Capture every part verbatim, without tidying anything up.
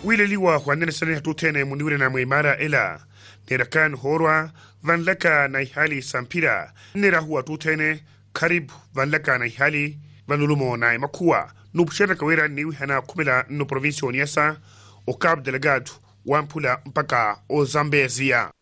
wile liwa huanene sane hatutene muniwile na muimara ela nerakan horwa van laka na ihali sampira nera huwa tutene karibu van laka na ihali vanulumo na imakua nupshena kawera niwi hana kumila no provinsi oniasa o Cabo Delgado wampula mpaka o Zambezia.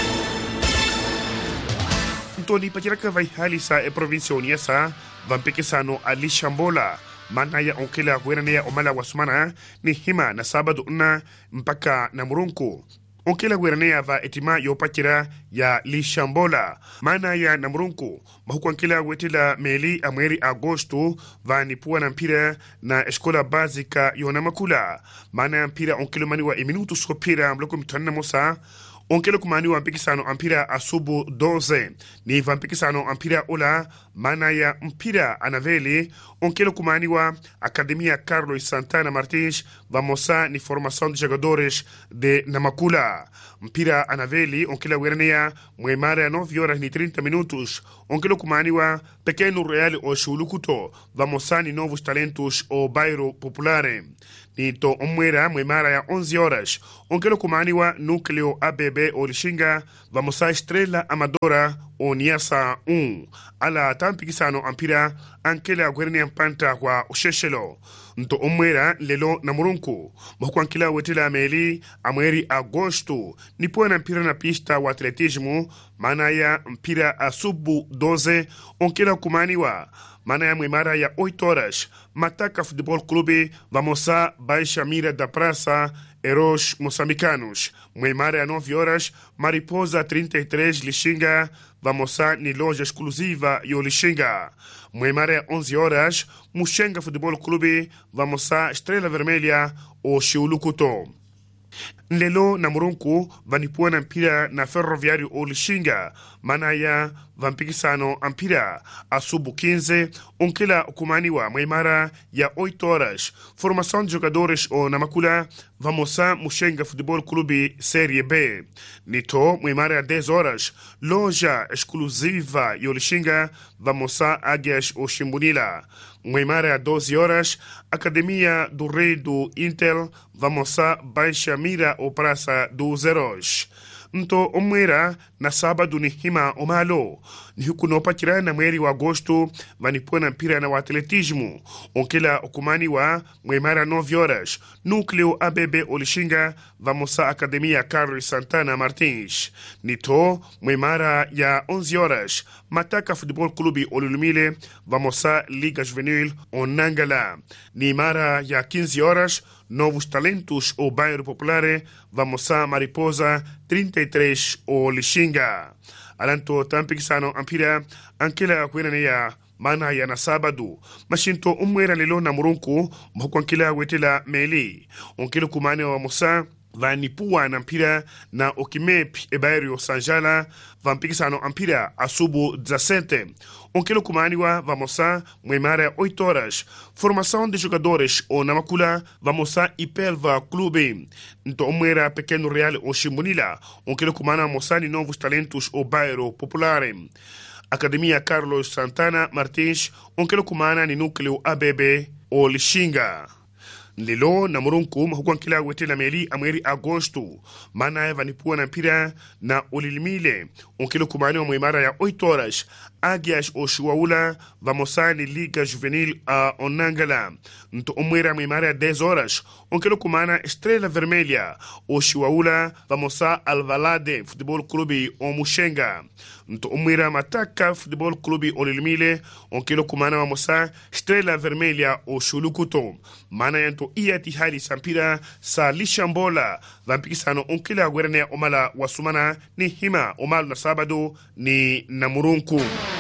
Ntoni pachiraka vai hali sa e provinsi oniasa vampekesano alishambola mana ya onkela hueranea omala wasumana ni hima na sabado na mpaka na murunku. Onkela hueranea va etima yo pachira ya lishambola mana ya na murunku mahuku onkela wetila meli amweri agosto va nipua na mpira na eskola bazika yo na makula mana ya mpira onkelo maniwa iminutu skopira mloko mitana mosa. Onkelo kumani wa mpikisano ampira asubu doze ni va mpikisano ampira ola mana ya mpira anaveli. Onkelo kumani wa Academia Carlos Santana Martins vamosa ni formação de jogadores de Namakula. Mpira anaveli onkela weranea mwemara ya nove horas ni trinta minutos. Onkelo kumani wa Pequeno Real o Xulucuto vamosa ni novos talentos o bairro Populare. Nito omwera mwemara ya onze horas. Onkelo kumani wa Núcleo A B B o Lixinga vamosa Estrela Amadora o Niassa um. Ala tampikisano ampira ankela gwerni mpanta kwa usheshelo. Nto omwera lelo na murunku. Mahuku ankela wetila meli amweri agosto. Nipo na mpira na pista wa atletismo mana ya mpira asubu doze. Onkela kumani wa mana ya mwemara ya oito horas. Mataka Futebol Clube vamosa Baixa Mira da Praça Heróis Moçambicanos. Mwemara ya nove horas. Mariposa trinta e três Lixinga vamosa ni loja exclusiva yo Lixinga. Mwemara ya onze horas. Muxenga Futebol Clube vamosa Estrela Vermelha o Xulucuto. Lelo na murunku vanipua na mpira na Ferroviário o Lixinga mana ya vampikisano ampira asubu quinze. Onkela kumaniwa mwemara ya oito horas. Formação de jogadores o Namakula vamosa Muxenga Futebol Clube Série B. Nito mwemara ya dez horas. Loja exclusiva yo Lixinga vamosa Águias o Chimbunila. Mwemara ya doze horas. Academia do Rei do Intel vamosa Baixa Mira o Praça dos Heróis. Nto omwera na sabado ni hima omalo. Ni huku no pachira na mweri wa agosto vanipua na mpira na wa atletismo. Onkela okumani wa mwemara nove horas. Núcleo A B B o Lixinga vamosa Academia Carlos Santana Martins. Nito mwemara ya onze horas. Mataka Futebol Clube Olulumile vamosa Liga Juvenil o Nangala. Ni mara ya quinze horas. Novos talentos o bairro Populare vamosa Mariposa trinta e três o Lixinga. Alanto tampikisano ampira ankela kweranea mana ya na sabado. Mashinto umwera lelo na murunku mhuku ankela wetela meli. Onkelo kumane wa mosa vanipua na mpira na Okimepi e bairro Sanjala vampikisano ampira asubu dezessete. Onkelo kumaniwa vamosa mwemara ya oito horas. Formação de jogadores o Namakula vamosa Ipelva Clube. Nto omwera Pequeno Real o Chimbunila. Onkelo kumana mosa ni novos talentos o bairro Populare. Academia Carlos Santana Martins. Onkelo kumana ni Núcleo A B B o Lixinga. Lelo na murunku mahuku ankela wetela meli amweri agosto mana ya vanipua na mpira na Olilmile. Onkelo kumani wa mwemara ya oito horas. Águias o Chuaula vamosa ni Liga Juvenil a Onangala. Nto omwera mwemara ya dez horas. Onkelo kumana Estrela Vermelha o Chuaula vamosa Alvalade Futebol Clube o Muxenga. Nto omwera Mataka Futebol Clube Olilmile. Onkelo kumana vamosa Estrela Vermelha o Xulucuto. Mana yanto iya tihali sampira sa Lishambola vampikisano onkela gweranea omala wasumana ni hima omalu na sabado ni namurunku.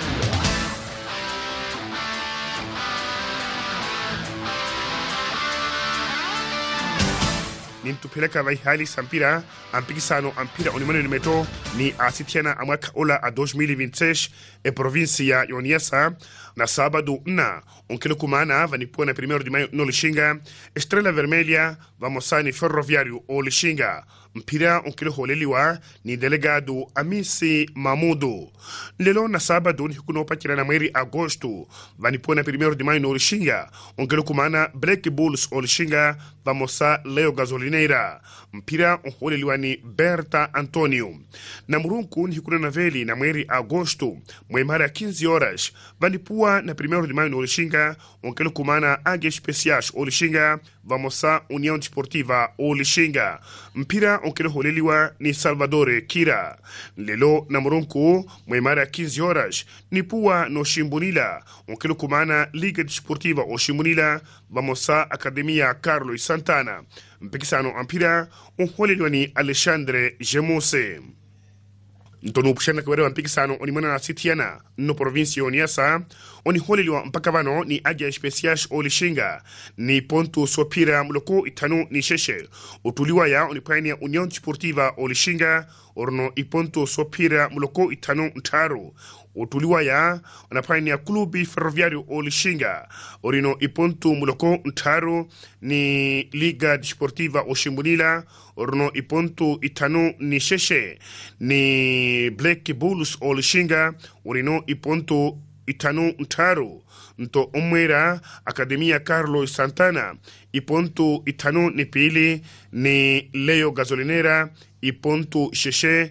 Nintupeleka vai hali sampira ampikisano ampira onimano nimeto ni asitiana amwaka ola a dois mil e vinte e seis e província ya Niassa na sábado na onkelo kumana vanipua na primeiro de maio no Lixinga. Estrela Vermelha vamosa ni Ferroviário o Lixinga mpira onkele holeliwa ni delegado Amisi Mamudu. Lelo na sábado ni kunopakira na mweri agosto vanipona primeiro de maio no Olishinga onkele kumana Black Bulls Olishinga vamosa Leo Gasolineira. Mpira onholeliwa ni Berta Antonio. Na murunku ni kuna na veli na mweri agosto mwemara quinze horas vanipua na primeiro de maio no Olishinga onkele kumana Águia Especiais Olishinga vamosa União Desportiva Olishinga. Mpira onkele holeliwa ni Salvador Kira. Lelo na murunku mwemara quinze horas ni pua no Shimbunila onkele kumana Liga Desportiva Oshimbunila vamosa Academia Carlos Santana. Mpikisano ampira onholeliwa ni Alexandre Gemose. Ntono pushana kwere mpikisano onimana na sitiana no provincia Niassa oniholeliwa mpaka vano ni Águia Especiais Olishinga ni ponto sopira mloko itanu ni sheshe utuliwa ya onipainia União Desportiva Olishinga orno iponto sopira mloko itanu ntaro utuliwa ya onapainia Klubi Ferroviário Olishinga orino iponto mloko ntaro ni Liga Desportiva Oshimbunila orno iponto itanu ni sheshe ni Black Bulls Olishinga orino iponto itanu ntaro nto omwera Academia Carlos Santana iponto itanu ni pili ni Leo Gasolineira iponto sheshe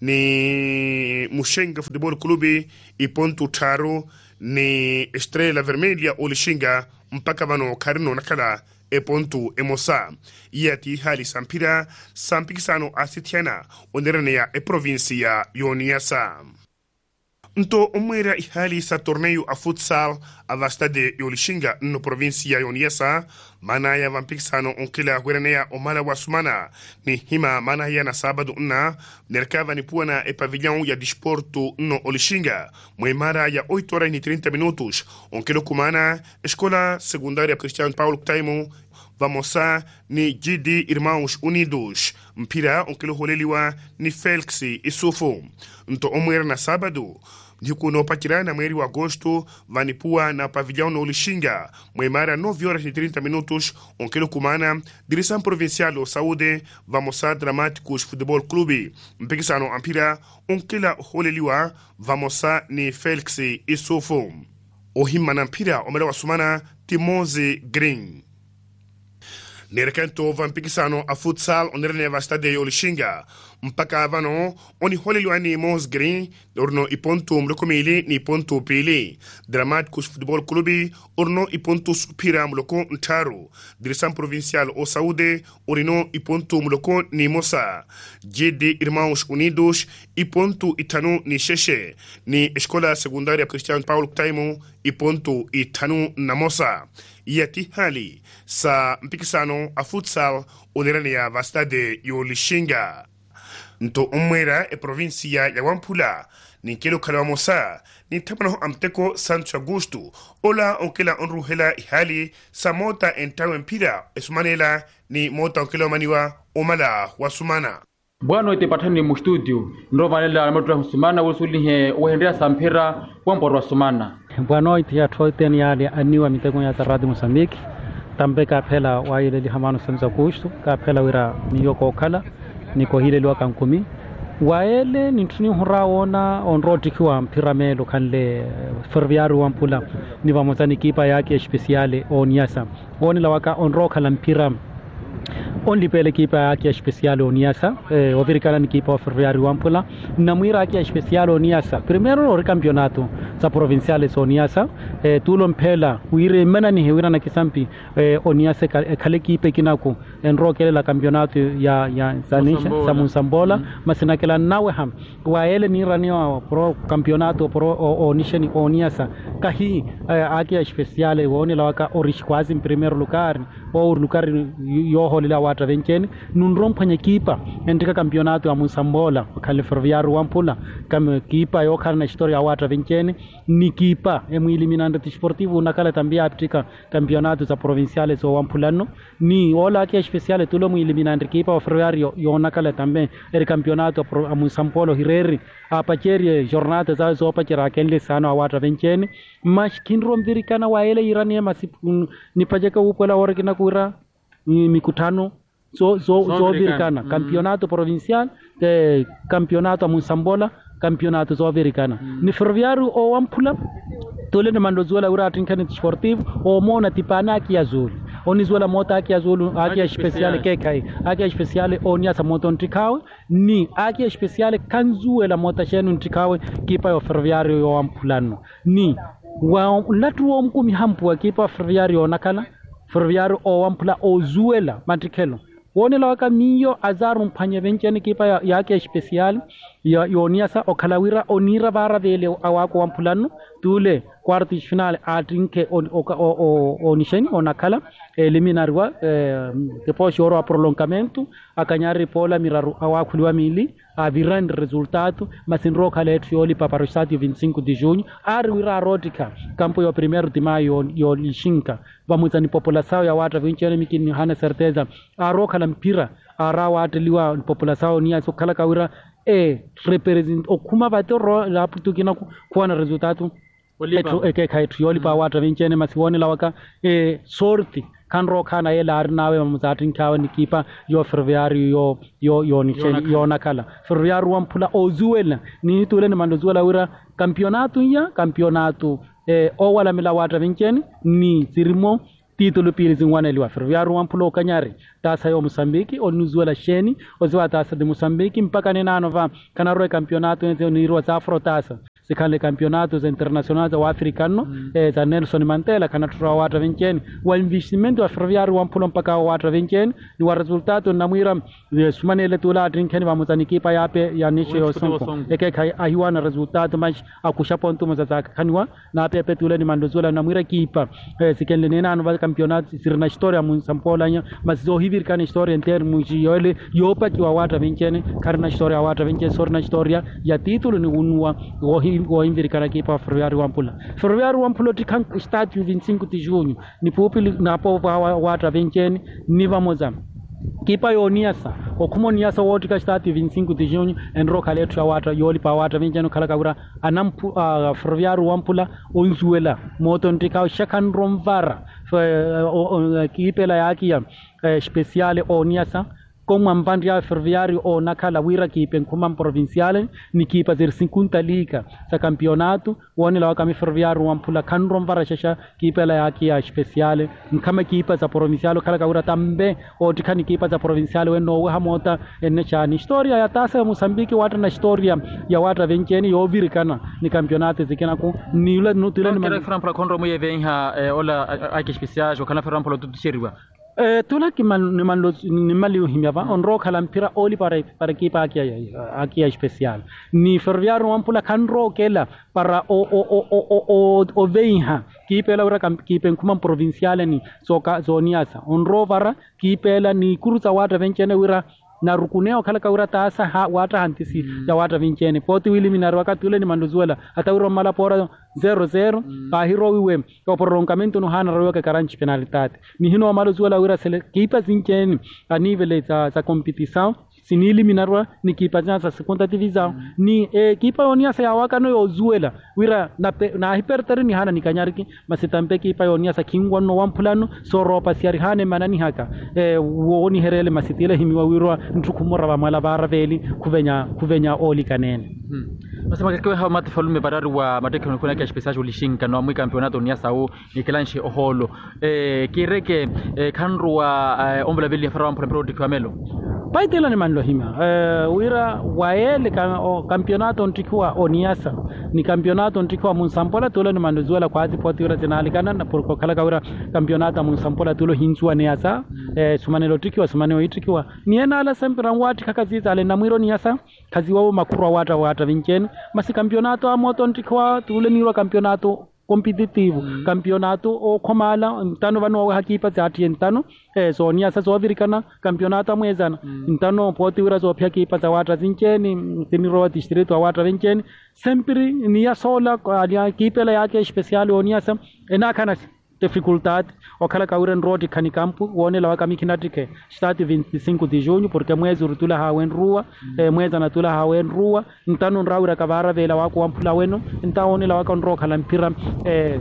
ni Mushenga Football Club iponto taro ni Estrela Vermelha Olishinga mpaka vano karino nakala e ponto emosa yati hali sampira sampikisano asitiana oneranea e provincia Niassa. Nto omwera ihali sa torneio a futsal a vastade Olishinga no provincia Niassa manaya vampikisano onkela hueranea o Malawa sumana ni hima manaya na sábado na nerkava ni puana e pavilhão ya desporto no Olishinga mwemara ya oito horas e trinta minutos onkelo kumana escola secundária Cristiano Paulo Taimo vamosa ni G D Irmãos Unidos. Mpira onkelo holeliwa ni Felix Isufu. Nto omwera na sábado Ndiku no pakira na mweri wa agosto vanipua na pavilhão no Olishinga mwemara nove horas e trinta minutos onkelo kumana direção provincial o saúde vamosa Dramáticos Futebol Clube. Mpikisano ampira onkela holeliwa vamosa ni Felix Isufu. Ohima na mpira omela wasumana Timoze Green. Nerekanto vampikisano a futsal onerene vastade Olishinga mpaka vano oni holeliwa ni Mos Green orno iponto mlokomili ni ponto pili Dramáticos Futebol Clube orno iponto supira mloko ntaro direção provincial o saúde orino iponto mloko ni Mosa G D Irmãos Unidos iponto itanu ni sheshe ni escola secundária Cristiano Paulo Taimo iponto itanu na Mosa yati hali sa mpikisano a futsal oneranea vastade Olishinga. Nto omwera e provincia ya Wampula ninkelo kalawa Mosa ni tapano amteko Santo Augusto ola onkela onruhela ihali sa mota entawe mpira esumanela ni mota onkela maniwa omala wasumana. Bwana ite patani mu studio ndo vanela ametra husumana usulihe uhendea sampira wamboro wasumana. Bwana ite ya toiten yale aniwa mitego ya taradi Mozambique tambe ka phela wa ile li hamano Santo Augusto ka phela wira miyoko kala niko hile lwa kankumi waele nituni huraona onroti kwa mpiramelo kanle Ferroviário Wampula ni vamozani kipa yake speciale o Niassa oni la waka onro kala mpira only pele kipa yake speciale o Niassa eh, ovirikana ni kipa Ferroviário Wampula na mwira yake speciale o Niassa primero o campeonato sa provinciale so Niassa eh, tulo mpela uire mena ni hewira na kisampi eh, o Niassa kale kipe kinako enro kele la campeonato ya ya zanisha sa Musambola mm. masina kela nawe ham waele ni ranio pro campeonato pro o, o nisheni o Niassa kahi eh, yake speciale woni la waka orish quasi primeiro lugar o lugar yo holila wata venkeni nunrom panye kipa endika campeonato ya Musambola kale Ferroviário Wampula kam kipa yo kana historia wata venkeni ni kipa emu eliminando desportivo nakala tambia aptika campeonato za provinciale so Wampulano ni ola ke speciale tulo mu eliminando kipa o Ferroviário yo nakala tambe er campeonato a Musampolo hireri apacherie jornada za zo pachera kende sana wata venkeni mas kinrom dirikana waele irania masip ni pajeka upola orikina kura mikutano zo zo zo virikana mm. campeonato provincial eh, campeonato Musambola campeonato zo virikana mm. ni Ferroviário o Wampula tole ne mando zuela ura trincane sportivo o mona tipana aki azul oni zuela mota aki azul aki especiale ke kai aki especiale oni asa moto ntikawe ni aki especiale kanzuela mota shenu ntikawe kipa yo Ferroviário yo Wampulano ni wa latu wa mkumi hampu wa kipa Ferroviário nakala Ferroviário o Wampula o zuela matikelo woni lawaka miyo azarum panye vencene kipa ya yake especial ya yoniasa o kalawira onira bara vele awako Wampulano tule quartos final atrinke o o o o nisheni onakala eliminarwa eh, depois oro a prolongamento akanyari pola miraru awakuliwa mili a viran resultado mas inro kale trioli para o estádio vinte e cinco de junho arwira rotica campo yo primeiro de maio yo lishinka vamos ani população ya watu vinchene mikini hana certeza aro kala mpira ara watu liwa população ni aso kala kawira e represent okuma batoro la putukina kuona resultado etro eke kai trioli pa watu vinchene masiwoni lawaka e sorti kanro kana yela arnawe mamuzatin kawa nikipa yo Ferroviário yo yo yo ni yo nakala Ferroviário Wampula ozuela ni tule ni mando zuela wira campeonato ya campeonato eh o wala mila wata vinchene ni sirimo título pili zingwana liwa Ferroviário Wampula kanyari tasa yo Mozambique o nuzuela sheni o ziwa tasa de Mozambique mpaka nenano va kanaro campeonato ni ro zafro tasa sikale campeonatos internacionais ao africano mm. eh, za Nelson Mandela kana tura watu vincheni wa investimento wa Ferroviário Wampula mpaka watu vincheni ni wa resultado na mwira sumane ile tula drinkeni wa muzanikipa yape ya nisho yo sonko eke kai ahiwana resultado mas akusha ponto muzataka kanwa na pepe tule ni mandozola na mwira kipa eh, sikele nena anu campeonato sirna historia Musambola nya mas zo hivir kana historia enter muji yole yopa ki wa watu vincheni karna historia watu vincheni sorna historia ya título ni unwa wohi go invirikana kipa Ferroviário Wampula Ferroviário Wampula tikan estádio vinte e cinco de junho ni pupili na povo watu vincheni ni vamoza kipa yo niasa okumo niasa woti ka estádio vinte e cinco de junho enro kaletu ya watu yoli pa watu vincheni kala kabura anampu uh, Ferroviário Wampula onzuela moto ntikao shakan romvara uh, kipela yaki ya uh, speciale o niasa como mbandi ya Ferroviário o nakala wira kipen kuma provinciale ni kipa zir cinquanta liga sa campeonato woni la kami Ferroviário Wampula kanrom vara shasha kipa la yaki ya speciale kama kipa za provinciale kala kawira tambe o tikani kipa za provinciale weno wa mota enne cha ni historia ya tasa ya Mozambique wata na historia ya wata venkeni yo virikana ni campeonato zikena ku ni ula nutile ni man fra konro mo yevenha ola ake special jo kana Ferroviário tutu shiriwa Eh tula ki man ni man ni mali himya va onro kala mpira oli para para kipa akia akia special ni Ferroviário Wampula kanro kela para o o o o o o veinha kipela ura kipen kuma provinciale ni soka zoniasa onro vara kipela ni kuruza wata venchene wira na rukuneo kala kaura tasa ha wata hantisi mm. ya wata vinchene poti wili minar wakati ule ni manduzuela hata uro mala pora zero zero mm. pa hiro wiwe kwa prolongamento no hana rawa ka karanchi penalitate ni hino mala zuela ura sele kipa vinchene a nivele za za competição sinili minarwa ni kipa za segunda divisão mm. ni e kipa onia sa yawaka no yozuela wira na pe, na hipertari ni hana ni kanyariki masitampe kipa onia sa kingwa no Wampulano so ropa siari hane manani haka e woni herele masitile himiwa wirwa ntukumura ba mala bara veli kuvenya kuvenya oli kanene hmm. Masema kwa hawa mate falume bararu wa mateke kuna kwa special ulishinka no mwi campeonato ni asao ni kilanshi oholo eh kireke eh, kanru wa eh, ombla veli fara wa pro di Camelo paitela ni manlo hima eh wira waele ka campeonato ntikwa oniasa ni campeonato ntikwa Musambola tolo ni mandozuela kwa azi poti wira zinalikana na por kala kawira campeonato Musambola tolo hinzwa ni asa eh sumane lotikiwa sumane oitikiwa ni ena ala sempre wati kakaziza ale na mwiro ni asa kazi wao makuru wata wata vincheni masi campeonato a moto ntikwa tolo ni wa campeonato competitivo mm. campeonato o komala ntano vano hakipa zati ntano eh sonia sa zovirikana campeonato amwezana mm. ntano poti ura zo pya kipa za wata zincheni tiniro distrito wata vincheni sempre ni ya sola alia kipela yake special onia sa enakana dificuldade o kala kauren rodi kani campo wone la waka mikinatike stati vinte e cinco de junho porque mwezi rutula hawen rua mm. eh, mwezi na tula hawen rua ntano nraura kavara vela wako Wampula weno ntawone la waka nro kala mpira eh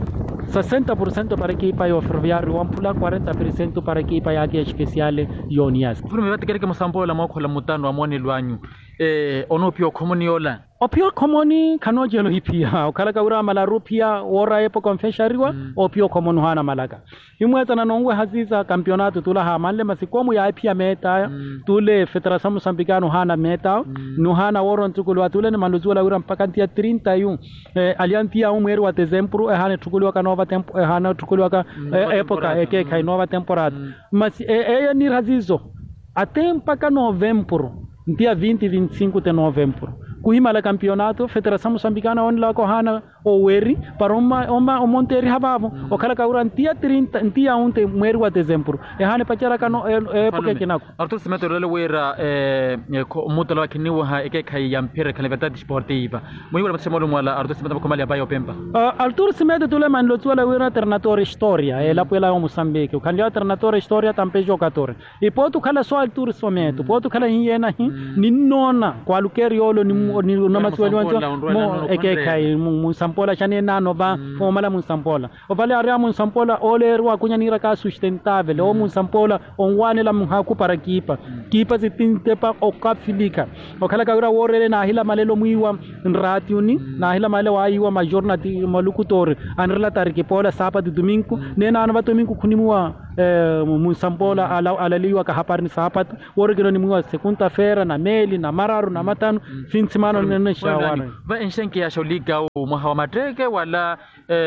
sessenta por cento para a equipa yo Ferroviário Ampula, quarenta por cento para a equipa yake especial Ionias. Furume vati kereke Musambola mwako la mutano amone lwanyu eh ono pio komuniola opio komoni kanojelo hipia ukalaka ura malaru pia ora epo confeshariwa mm. opio komonu hana malaka imweta na nongwe haziza kampionato tula ha manle masikomu ya pia meta mm. tule federação moçambicano hana meta mm. no hana woro ntukulwa tule ni manuzula ura mpaka ntia thirty yu eh, aliantia umweri wa dezembro eh, hana tukulwa ka nova tempo eh, hana tukulwa ka mm. eh, epoca eke kai nova temporada mm. mas eh, eh, ni hazizo até mpaka novembro dia vinte, vinte e cinco de novembro kuhimala campeonato federação moçambicana on la kohana o weri para uma uma o monteri habavo mm. o kala kaura ntia thirty ntia unte mweri wa dezembro e hane pachara kano e poke kinako Arthur Simeto lele wera eh mutalo akiniwa ha eke kai yampere kan libertad sportiva moyo wala semolo mwala Arthur Simeto komali abayo pempa uh, Arthur Simeto tule man lo tula wera alternatore storia e la pela o Moçambique o kandia alternatore storia tampe jogador e poto kala só Arthur Simeto mm. poto kala hiena hi mm. ni nona kwa lukeriolo ni ni noma tswali wanzo mo eke kai Musambola chane nano ba o mala Musambola o vale area Musambola ole rwa kunyanira ka sustentável o Musambola on wane la mhaku para kipa kipa zitinte pa o kapfilika o kala kaura worele na hila malelo muiwa nratiuni na hila male wa iwa majorna ti malukutor anrela tarike pola sapa de domingo nena anwa domingo kunimuwa eh, Musambola ala alaliwa ka haparni sapat worgelo ni muwa segunda feira na meli na mararu na matano fin semana nene shawara va enshenke ya sholiga o mhawa matreke wala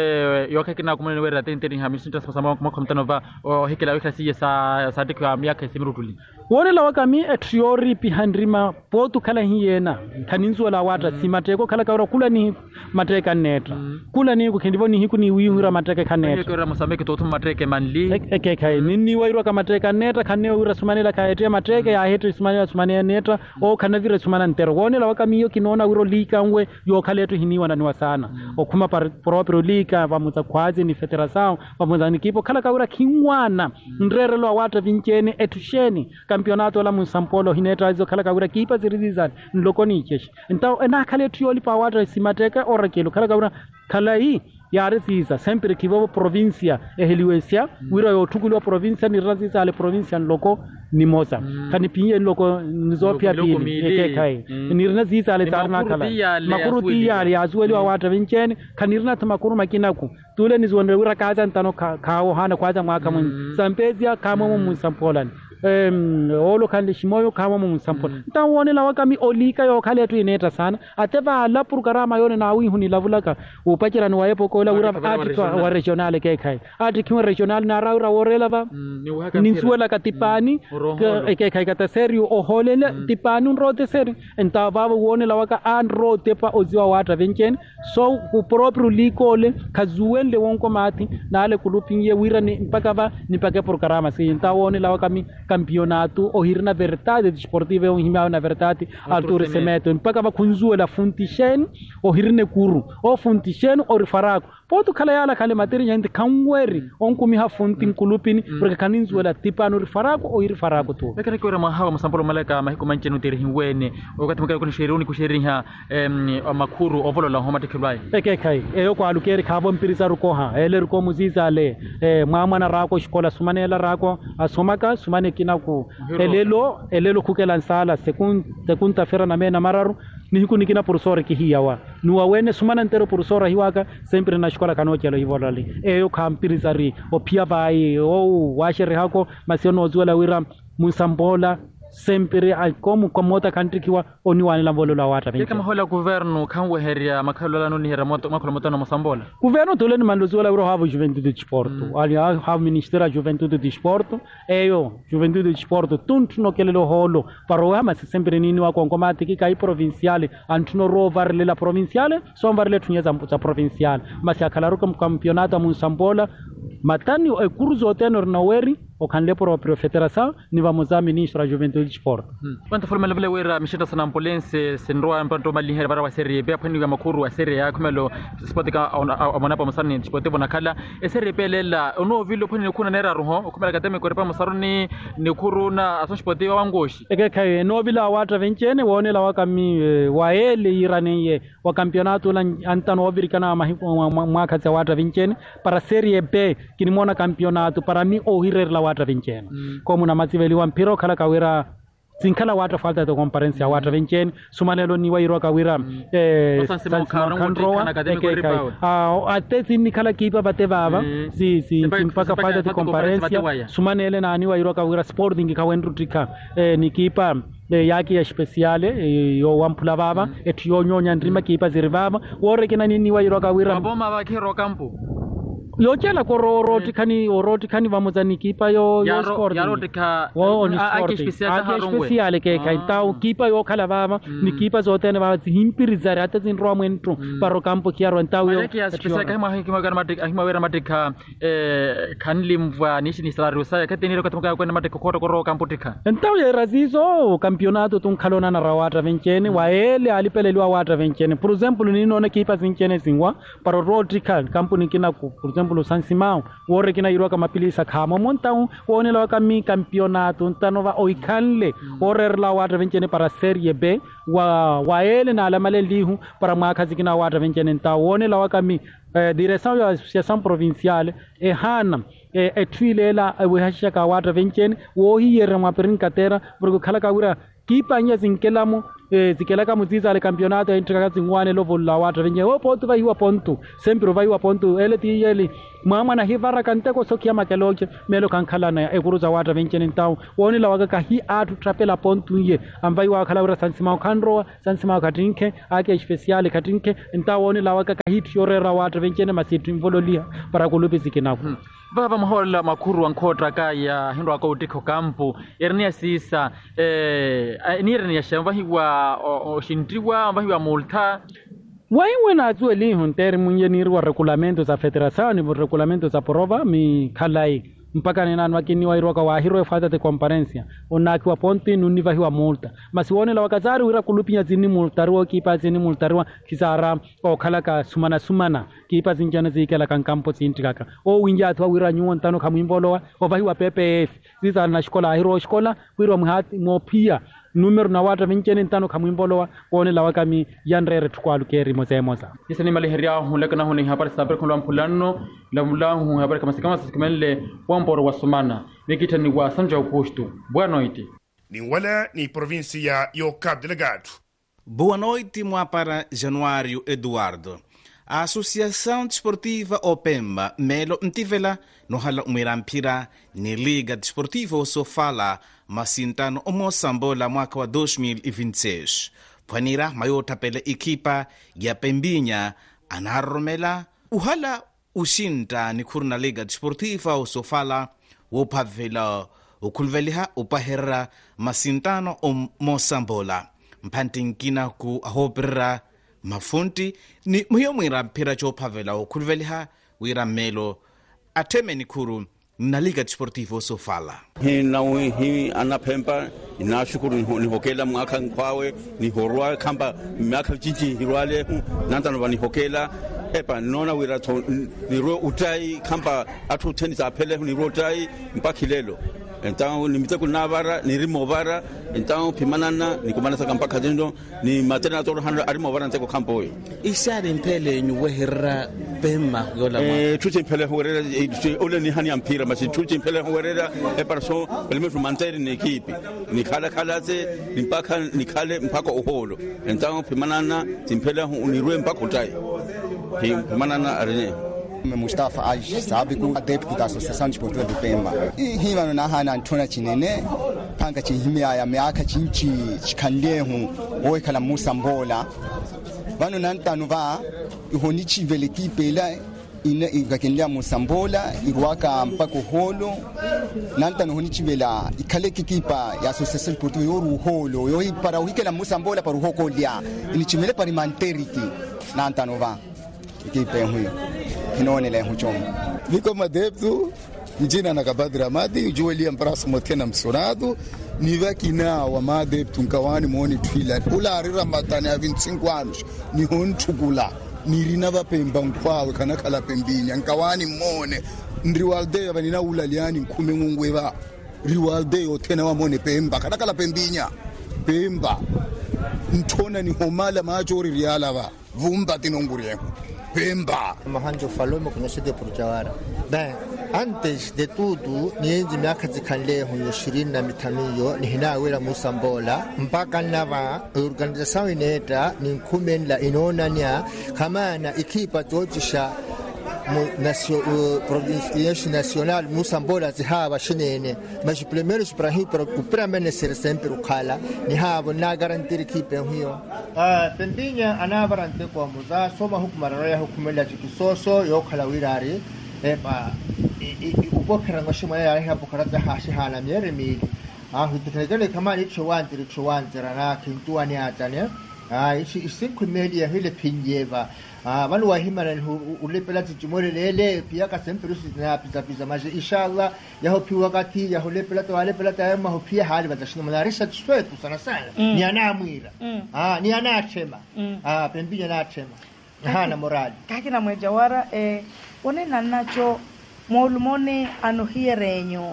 eh yoka kina kumene wera tenteni hamisinta sasa kwa komtano va o hikela weka siye sa sa dekwa miaka simirutuli wone la wakami etriori pi handrima potu kala hiyena kaninzo la wata mm. si mateko kala kaura kula ni mateka netra mm. kula ni kukendivo ni hiku ni wihura mateka kanetra ekora Moçambique to tum mateke manli eke kai nini wairwa ka mateka netra kane ura sumanela ka etia mateka ya hetri sumanela sumanela netra o kana vira sumana ntero wone la wakami yo kinona wiro lika ngwe yo kaletu hiniwa ndani sana mm. o kuma proprio lika vamuza kwazi ni federação vamuza ni kipo kala kaura kingwana mm. ndrere lo wata vinkene etusheni campeonato la Musambola hineta izo kala kaura kipa zirizizana nlokoni kesh então ena kale trioli pa wata simateka ora kelo kala kaura kala hii yare sisa sempre kivo provincia eheliwesia mm. wira yo tukulo provincia ni razisa ale provincia loko ni moza mm. kani pinye loko nizopia pili eke kai mm. nirna sisa ale tarna kala makuru tiya ya azueli wa wata vinkene kanirna tamakuru makinaku tule nizonde wira kaza ntano kawo hana kwaza mwaka mun mm. sampezia kama mu Musambola em olo kande shimoyo kama mu Musambola mm. tawone la wakami olika yo kale tu ineta sana ateva la programa yone na wi huni lavulaka upachira ni waepo ko la ura ati wa regional ke kai ati kiwa regional na raura worela ba mm. ni suela katipani mm. ke kai kata serio o holele mm. tipani unrote seri enta baba wone la waka an rote pa oziwa wata venken so ku proprio likole kazuende wonko mati na ale kulupinye wira ni mpaka ba ni pake programa si enta wone la wakami campeonato o hirna verdade desportiva o himao na verdade Arthur Simeto mpaka va kunzuela funtishen o hirne kuru o funtishen o rifarako poto kala yala kale materi nyande kanweri on kumi ha funtin kulupini porque kaninzuela tipano rifarako o rifarako to bekana ko rama hawa Musambola malaka mahiko manchenu teri hinwene wakati mkali kun sheruni ku sheriha em makuru ovolo la homa tekilwai eke kai e ko alukeri khabo mpirisa ruko ha ele ruko muziza le e mama na rako shikola sumanela rako asomaka sumane kinaku elelo elelo kukela nsala sekund sekunda fera na mena mararu ni hiku nikina professor ki hiyawa nuwa wene sumana ntero professor hiwaka sempre na shikola kanokelo hivolali eyo kampirizari o pia bai o washere hako masiono zuela wira Musambola sempre al como komota country kiwa oni wani la volo la wata vinke kama hola governo kanwe heria makalo no ni hera moto makalo moto na Musambola governo tole ni mandozo la hava juventude de desporto mm. ali hava ministério juventude de desporto eyo juventude de desporto tuntu no kelelo holo paroa mas sempre nini wa konkomati ki kai provinciale antuno rovar le la provinciale son var le tunya za provinciale mas akalaruka campeonato Musambola matani e kurzo tenor na weri o kanle proprio federação ni vamos a ministro da juventude e esporte quanto forma level wera mishita sana ambulense senroa mpanto malihera bara wa serie B apani ga makuru wa serie A kumelo sport ka amona pa musarni sportivo nakala e serie B lela ono vilo pani kuna nera roho kumela kateme ko repa musarni ni kuruna aso sportivo wangoshi eke kai no bila wata vencene wone la wakami waele irane ye wa campeonato la antano obirikana mwaka za wata vencene para serie B kinimona campeonato para mi o hirer la wata vencene mm. como na mativeli wa mpiro kala kawira sinkala wata falta de conference ya wata vencene sumanelo ni wairo kawira mm. eh kanroa eke kai a ateti ni kala kipa bate baba mm. si si mpaka falta de conference sumanele na ni wairo kawira sporting kawendru trika eh, ni kipa e yaki ya speciale e, yo wampula baba mm. etu yo nyonya ndrima kipa ziribaba wore kina nini wa iroka wira maboma ba kiro kampo yo chela ko roti kani oroti kani vamoza ni kipa yo yo sport ya roti ka wo ni sport ake speciale ke kai tau kipa yo kala baba mm. ni kipa zote ne baba himpirizare hata zin ro mwentu mm. paro kampo kiaro ntau yo ya speciale kai ma hikima kana matik hikima wera matika eh kanli mva nishi ni salario sa kateni ro katumka kwenda matika ko ko ro kampo tika ntau ya razizo campeonato tun kalona na rawata vencene mm. waele alipelelwa wata vencene por example ni nona kipa vencene zingwa paro roti kan kampo ni kina por example San Simão wore kina iroka mapilisa kama montau wone la kami campeonato ntanova oikanle wore la wata vencene para serie B wa waele na alamale lihu para mwakazi kina wata vencene nta wone la kami eh, direção ya associação provincial e hana e etwilela we hashaka wata vencene wo hiyere mapirin katera burgo kala kawira kipa nya zinkelamo e zikelaka muziza le campeonato entraka zingwane lovo la wata venye o ponto vai wa ponto sempre vai wa ponto ele ti ele mama na hivara kante ko sokia makeloke melo kankala na e kuruza wata venye ntao woni la waga ka hi atu trapela ponto ye ambai wa kala ura sansima kanro sansima katinke ake speciale katinke ntao woni la waga ka hi tiorera wata venye masitu mvololia para kulupi zikinako hmm. baba mahola makuru wankotra kaya hindo akotiko kampu ernia sisa eh ni ernia shamba hiwa o shintriwa ambayo multa waiwe na zueli hunter munye ni wa regulamento za federação ni regulamento za prova mi kalai mpaka nena wakini wairwa kwa wahiro fata de conferência onaki wa ponti nuniva hiwa multa masione la wakazari wira kulupinya zini multa ro kipa zini multa ro kisara o kalaka sumana sumana kipa zinjana zikela kan campo sintikaka o winja atwa wira nyuon tano kamwimbolowa o vahiwa P P F ziza na shikola hiro shikola wira mhati mo pia numero na wata vincene ntano kamwimbolowa wone la wakami yanrere tukwalu keri moza moza yesa ni maliheria huleka na huni habari sabar kulwa mpulano la mulahu habari kama sikama sikamele wamporo wasumana nikita ni wa sanja oposto boa noite ni wala ni província yo Cabo Delgado. Boa noite, moa para Januário Eduardo. A Associação Desportiva Opemba Melo Ntivela no hala umirampira ni Liga Desportiva Sofala masintano omosambola mwaka wa dois mil e vinte e seis. Pwanira mayota pele ekipa ya Pembinha anaromela uhala ushinta ni kurna Liga Desportiva Sofala wopavela ukulveliha upahera masintano omosambola mpantinkina ku ahopera mafunti ni muyo mwira mpira chopavela ukulveliha wira melo atemeni kuru na Liga Desportiva Sofala. Hi na hi anapempa na shukuru ni hokela mwaka nkwawe ni horwa kamba mwaka jinji hirwale nanta no ni hokela epa nona wira to ni ro utai kamba atu tennis apele ni ro utai mpakilelo então ni miteko navara ni rimovara então pimanana ni kumana saka mpaka jindo ni matena to handa rimovara nteko kampo isari mpele nyuwehera pema yola ma eh tuche mpele horera ole ni hani ampira masi tuche mpele horera e parso pele mfu manteri ni equipe ni kala kala se ni mpaka ni kale mpaka oholo então pimanana timpele ni ruwe mpaka utai pimanana arene Mustafa Aj sabiku adepto da Associação Desportiva de Pemba e hima na hana ntona chinene panga chihimia ya miaka chinchi chikandehu oekala musambola vano nantanu va ihonichi veleki pela ina igakendia musambola irwaka mpako holo nantanu honichi vela ikaleki kipa ya Associação Desportiva yoru holo yo para uhikela musambola para uhokolia inichimele parimanteriki nantanu va kipe huyo inone le huchom niko madeptu njina na kabadri amadi ujueli amprasa motena msorado ni vakina wa made tunkawani muone twila ula ari ramadhani ya vinti cinco anos ni hontukula nirina vapemba nkwawe kana kala pembinya nkawani muone ndriwalde vanina ulaliani nkume ngungweva riwalde otena wa muone pemba kana kala pembinya pemba ntona ni homala majori riala va vumba tinongurieku Pemba. Mahanjo Falome conhecido por Jawara. Bem, antes de tudo, nienzi miaka zikanleho yo ishirini na mitano yo ni hinawela Musambola mpaka nava organização ineta ni nkumela inonania kama na ekipa tojisha Nacio, uh, província nacional Musambola zihava shinene mas primeiro para rir para o primeiro ser sempre o kala ni hava na garantir equipe hiyo ah pendinha anavarante kwa muza soma hukumara ya hukumela chikisoso yo kala wirari eba ubokera ngashima ya hapo karata hashi hala miere mili ah hitekele kama ni chwantiri chwantira na kintu ani atane ah isi isiku media hile pinjeva ah wanu wahimana ulepela tijimore lele pia ka sempre usina pizza pizza mas inshallah yaho pia wakati yaho lepela to lepela ta ma ho pia hali batashina manarisha tswetu sana sana ni anamwira ah ni anachema ah pembia na chema hana morali kaki na mwejawara eh one nanacho molumone anohierenyo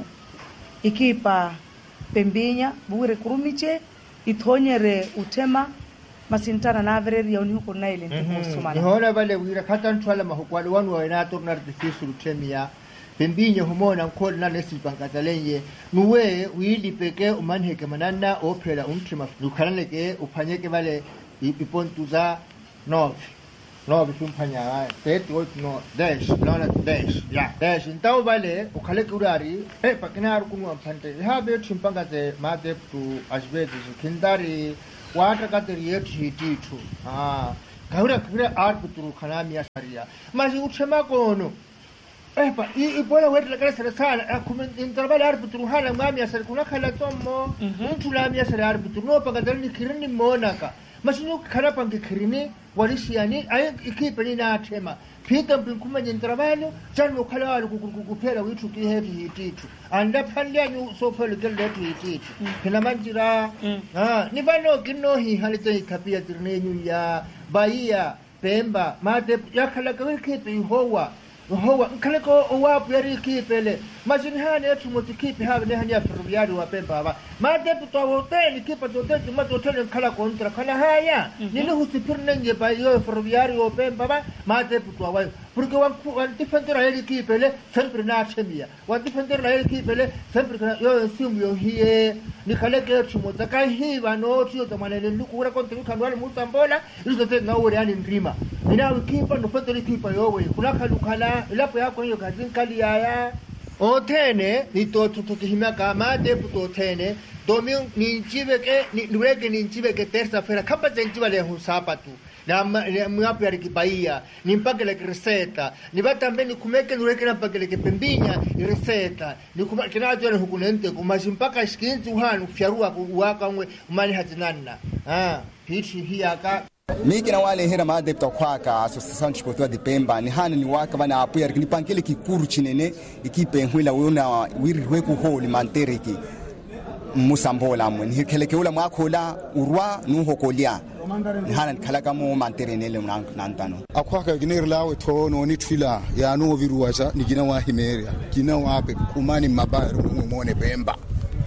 ikipa pembinya bure kurumiche itonyere utema masintana na avereri ya unihuko na ile ntikusumana nihola vale wira kata ntwala mahukwali wanu wa ina torna artificial utemia pembinya humona nkoli na nesi pankatalenye nuwe wili peke umanheke manana opera umtima dukanaleke upanyeke vale ipontuza nove nove tumpanya tete oito no dez lona dez ya dez então vale ukaleke urari eh pakinaru kunwa mpante habe chimpangaze mate tu às vezes kindari wata kateri yetu hititu ah kaura kira arbitru khanamia sharia mas uchema kono epa i bola wetu kala sala sala kuma intervale arbitru hala ngamia sala kuna khala tomo mtu la mia sala arbitru no pagadani kirini monaka mas no khala pange kirini walisiani ay ikipe ni na tema pita mpikuma intervale jano khala wali kukupera witu kihevi hititu anda pande nyu sofelo kele hititu kina manjira ah ni bano kino hi halite kapia tirnenyu ya Bahia Pemba mate yakhala kawikipe howa howa nkaleko owapu yari kipele majini hane yetu motikipe habe ne hanya ferroviari wa Pemba ba mate to hotel kipa to hotel ma to hotel kala kontra kana haya nile husipirne nge ba yo ferroviari wa Pemba ba mate to wa porque wa defender yari kipele sempre na chemia wa defender yari kipele sempre kana yo simu yo hie ni kaleke yetu motaka hiva no tio to manele lukura kontra kanwale Musambola izo te na uri ani ndrima ina kipa no fetele kipa yo we kuna kalukala ilapo yako hiyo kazi kali yaya otene ni to tukihimia kama depu to tene domingo ni chiveke ni luege ni chiveke terça feira kapa zenjiva le husapatu na mwapo ya Bahia ni mpaka le reseta ni bata mbeni kumeke luege na mpaka le pembinya reseta ni kuma kinacho ni hukunente kumashi mpaka shikinzi uhanu fyarua kuwaka mwe umani hatinana ah hichi hii aka Miki na wale hera maadepta kwaka Associação Desportiva de Pemba ni hana ni waka bana apoia ni pankele kikuru chinene ikipe hwila wona wirwe ku holi mantereki Musambola mwe ni keleke ula mwakola urwa nuhokolia ni hana ni kalaka mu manterenele nantano akwaka ginere lawe to no ni twila ya no viruwaja ni gina wa himeria gina wape kumani mabaro muone Pemba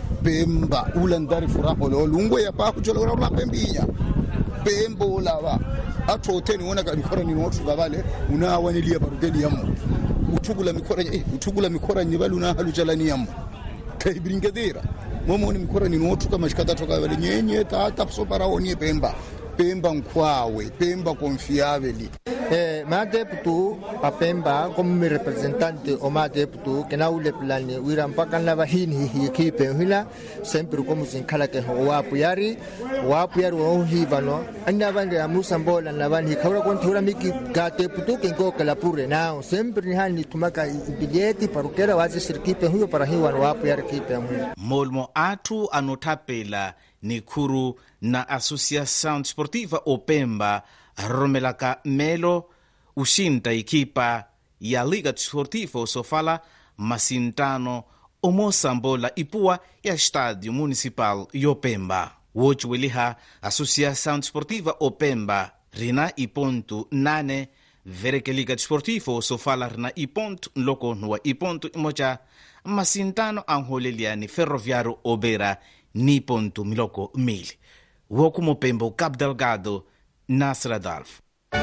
Pemba ula ndari furaho lo lungwe ya pa kuchola ula Pembinya Pembo lava atoteni wona ka mikora ni notu babale una wanilia barugeli yamu utugula mikora eh utugula mikora ni baluna halujalani yamu kai bringadera momo ni mikora ni notu kama shikata toka bale nyenye tata so paraoni Pemba Pemba nkwawe Pemba confiabili eh madeptu a Pemba como representante o madeptu que na ule plane wira mpaka na bahini hi equipe hila sempre como sin kala ke wa puyari wa puyari o hivano anda bande ya Musambola na bani kaura kontura miki ka deputu que ngo kala pure nao sempre ni hani tumaka bileti parukera wazi sirkipe huyo para hiwa wa puyari kipe huyo molmo atu anotapela ni kuru na Associação Desportiva Opemba romelaka melo ushinta ikipa ya Liga Desportiva Sofala masintano omosambola ipua ya estádio municipal yopemba wochiweliha Associação Desportiva Opemba rina ipontu nane vereke Liga Desportivo sofala rina ipontu nloko nuwa ipontu imoja masintano anholeliani Ferroviário Obeira ni pontu miloko mili woku Mopembo Cabo Delgado Nasser Adolfo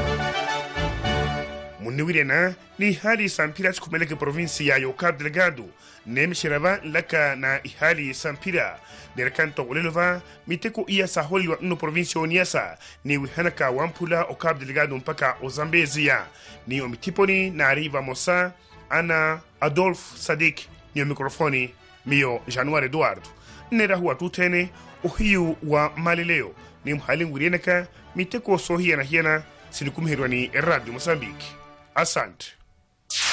muniwirena ni hali sampira chikumeleke provinsia ya Cabo Delgado nemshirava laka na ihali sampira nerakanto ulelova miteko iya saholi wa nno provincia oniasa ni wihanaka wampula o Cabo Delgado mpaka o Zambezia ni omitiponi na arriva mosa ana Adolfo Sadik ni mikrofoni mio Januari Eduardo nera huwa tutene uhiyu wa malileo ni mhalingurienaka miteko sohia na hiena silikumhirwani Radio Mozambique. Asante.